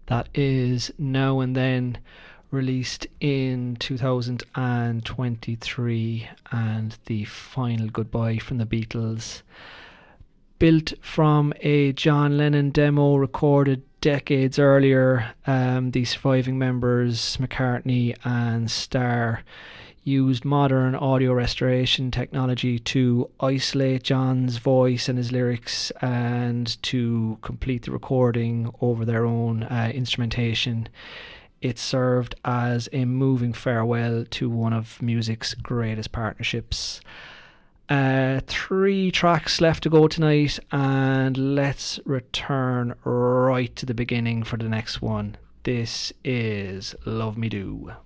That is Now and Then, released in 2023, and the final goodbye from the Beatles. Built from a John Lennon demo recorded decades earlier, the surviving members, McCartney and Starr, used modern audio restoration technology to isolate John's voice and his lyrics and to complete the recording over their own instrumentation. It served as a moving farewell to one of music's greatest partnerships. 3 tracks left to go tonight, and let's return right to the beginning for the next one. This is Love Me Do.